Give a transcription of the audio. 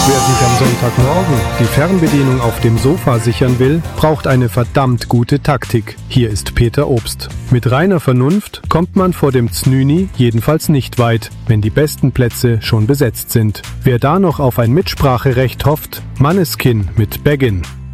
Wer sich am Sonntagmorgen die Fernbedienung auf dem Sofa sichern will, braucht eine verdammt gute Taktik. Hier ist Peter Obst. Mit reiner Vernunft kommt man vor dem Znüni jedenfalls nicht weit, wenn die besten Plätze schon besetzt sind. Wer da noch auf ein Mitspracherecht hofft, Manneskin mit Begin.